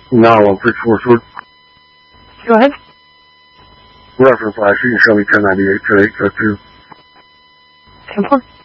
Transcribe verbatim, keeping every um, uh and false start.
nine one six four Sword. Go ahead. Reference last, you can show me ten ninety-eight to eight fifty-two. ten four.